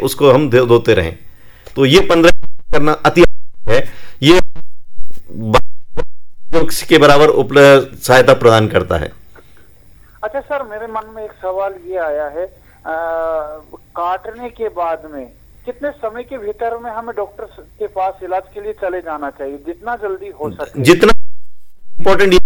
उसको हम धोते रहें। तो ये 15 करना अति आवश्यक है। ये के बराबर सहायता प्रदान करता है। अच्छा सर, मेरे मन में एक सवाल ये आया है, काटने के बाद में कितने समय के भीतर में हमें डॉक्टर के पास इलाज के लिए चले जाना चाहिए? जितना जल्दी हो सके। जितना इम्पोर्टेंट